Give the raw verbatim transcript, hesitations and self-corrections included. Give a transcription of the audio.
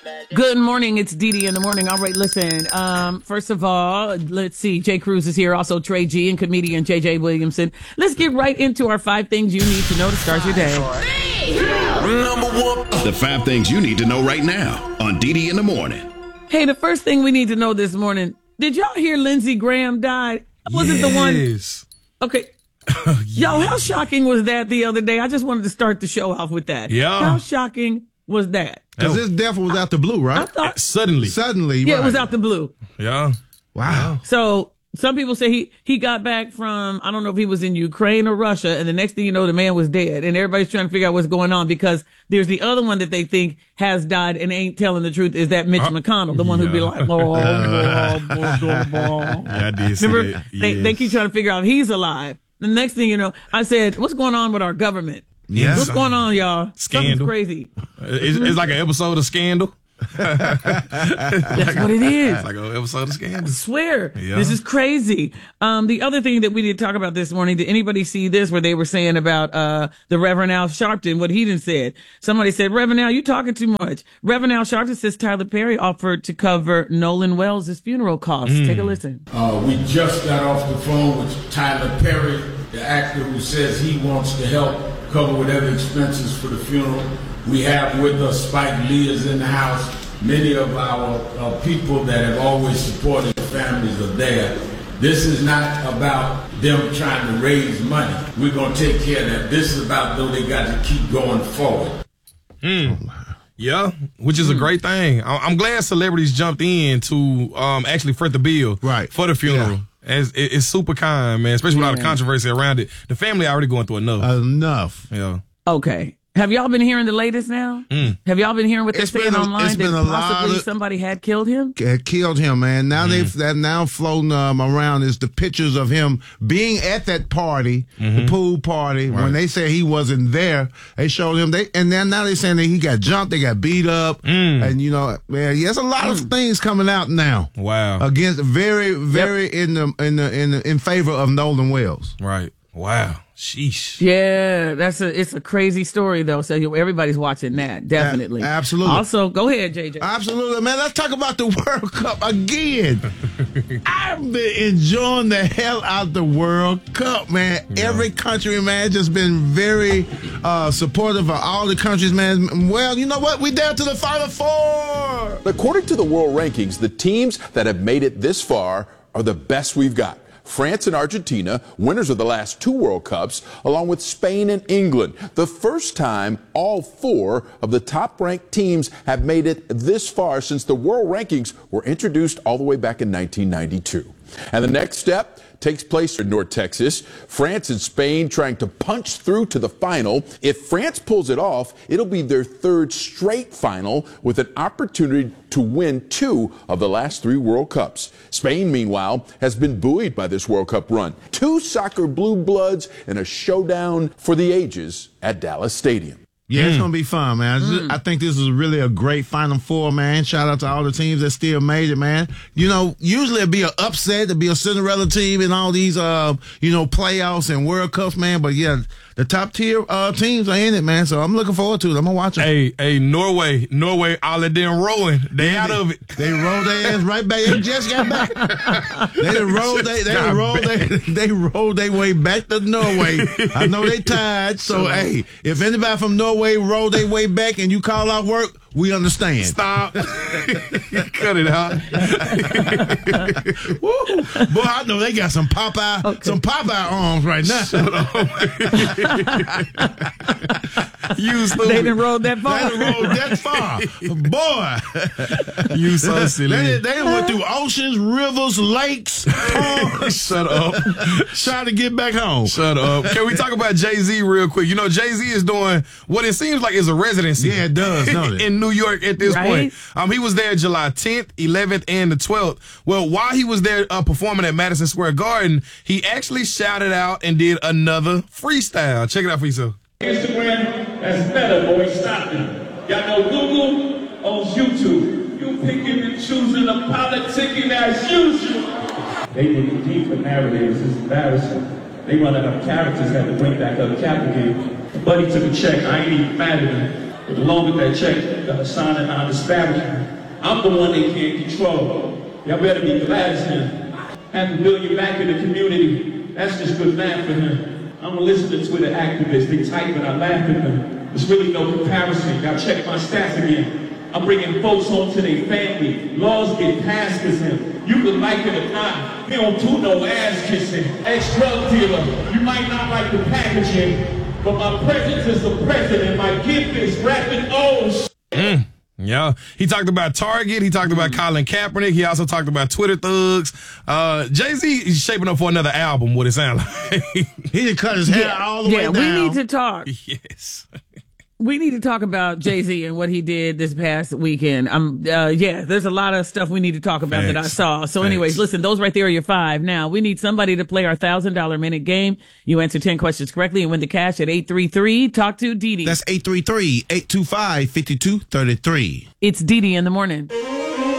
Good morning. It's Dee Dee in the morning. All right, listen. Um, first of all, let's see. Jay Cruz is here. Also, Trey G and comedian J J Williamson. Let's get right into our five things you need to know to start your day. Number one. The five things you need to know right now on Dee Dee in the morning. Hey, the first thing we need to know this morning. Did y'all hear Lindsey Graham died? Was yes. it the one? Okay. Yo, how shocking was that the other day? I just wanted to start the show off with that. Yeah. How shocking was that? Because this death was out the blue, right? I thought, Suddenly. Suddenly, yeah, right. it was out the blue. Yeah. Wow. So some people say he, he got back from, I don't know if he was in Ukraine or Russia, and the next thing you know, the man was dead. And everybody's trying to figure out what's going on because there's the other one that they think has died and ain't telling the truth is that Mitch uh, McConnell, the one yeah. who'd be like, blah, blah, blah, blah, blah. Yeah, I did see Remember, that. They, yes. they keep trying to figure out if he's alive. The next thing you know, I said, what's going on with our government? Yes. What's going on, y'all? Scandal. Something's crazy. It's, it's like an episode of Scandal. That's what it is. It's like an episode of Scandal. I swear. Yeah. This is crazy. Um, the other thing that we did talk about this morning, did anybody see this where they were saying about uh the Reverend Al Sharpton, what he done said? Somebody said, Reverend Al, you talking too much. Reverend Al Sharpton says Tyler Perry offered to cover Nolan Wells' funeral costs. Mm. Take a listen. Uh, we just got off the phone with Tyler Perry, the actor who says he wants to help cover whatever expenses for the funeral. We have with us Spike Lee is in the house. Many of our uh, people that have always supported the families are there. This is not about them trying to raise money. We're going to take care of that. This is about, though, they got to keep going forward. Mm. Yeah, which is a great thing. I'm glad celebrities jumped in to um, actually foot the bill right. for the funeral. Yeah. It's, it's super kind, man, especially with all the controversy around it. The family already going through enough. Enough. Yeah. Okay. Have y'all been hearing the latest now? Mm. Have y'all been hearing what they're It's saying been a- online it's been that a lot possibly of- somebody had killed him? Had killed him, man. Now Mm. they've that now floating um, around is the pictures of him being at that party, Mm-hmm. the pool party. Right. When they said he wasn't there, they showed him. They and then now they're saying that he got jumped, they got beat up, Mm. and you know, man, there's a lot of things coming out now. Wow. Against very, very in the in the in the, in favor of Nolan Wells. Right. Wow. Sheesh. Yeah, that's a it's a crazy story though. So you- everybody's watching that definitely. A- absolutely. Also, go ahead, J J. Absolutely, man. Let's talk about the World Cup again. I've been enjoying the hell out the World Cup, man. Yeah. Every country, man, just been very uh, supportive of all the countries, man. Well, you know what? We down to the Final Four. According to the world rankings, the teams that have made it this far are the best we've got. France and Argentina, winners of the last two World Cups, along with Spain and England. The first time all four of the top-ranked teams have made it this far since the world rankings were introduced all the way back in nineteen ninety-two. And the next step takes place in North Texas. France and Spain trying to punch through to the final. If France pulls it off, it'll be their third straight final with an opportunity to win two of the last three World Cups. Spain, meanwhile, has been buoyed by this World Cup run. Two soccer blue bloods in a showdown for the ages at Dallas Stadium. Yeah, it's going to be fun, man. Mm. I think this is really a great Final Four, man. Shout out to all the teams that still made it, man. You know, usually it'd be an upset, it'd be a Cinderella team in all these, uh, you know, playoffs and World Cups, man. But, yeah, the top tier uh, teams are in it, man. So I'm looking forward to it. I'm going to watch them. Hey, hey, Norway, Norway, all of them rolling. They yeah, out they, of it. They rolled their ass right back. They just got back. They done rolled, they, they, done rolled they, they rolled their way back to Norway. I know they tired. So, hey, if anybody from Norway rolled their way back and you call out work, we understand. Stop. Cut it out. Woo. Boy, I know they got some Popeye, okay. some Popeye arms right now. Shut up. You stupid. They done rolled that far. They done rolled that far. Boy. You so silly. They, they went through oceans, rivers, lakes. Shut up. Trying to get back home. Shut up. Can we talk about Jay-Z real quick? You know, Jay-Z is doing what it seems like is a residency. Yeah, it does, don't it? In New York at this right? point. Um, he was there July tenth, eleventh, and the twelfth. Well, while he was there uh, performing at Madison Square Garden, he actually shouted out and did another freestyle. Check it out for yourself. Instagram, that's better, boy. Stop it. Y'all know Google owns YouTube. You picking and choosing the politicking as usual. They dig deep for narratives. It's embarrassing. They run out of characters, had to bring back up Captain. Buddy took a check. I ain't even mad at him. But along with that check, got a sign of non-disparagement. I'm the one they can't control. Y'all better be glad it's him. Half a billion back in the community, that's just good math for him. I'm a listener to Twitter activists, they type and I laugh at them. There's really no comparison, y'all check my stats again. I'm bringing folks home to their family. Laws get passed as him. You can like it or not, he don't do no ass kissing. Ex-drug dealer, you might not like the packaging, but my presence is the president. My gift is rapping O's. Mm. Yeah, he talked about Target. He talked about Colin Kaepernick. He also talked about Twitter thugs. Uh, Jay-Z is shaping up for another album, what it sounds like. He done cut his hair Yeah, all the yeah, way down. we need to talk. Yes. We need to talk about Jay-Z and what he did this past weekend. Um, uh, yeah, there's a lot of stuff we need to talk about Thanks. that I saw. So Thanks. anyways, listen, those right there are your five. Now, we need somebody to play our one thousand dollars minute game. You answer ten questions correctly and win the cash at eight three three. Talk to Dee Dee. That's eight three three, eight two five, five two three three. It's Dee Dee in the morning.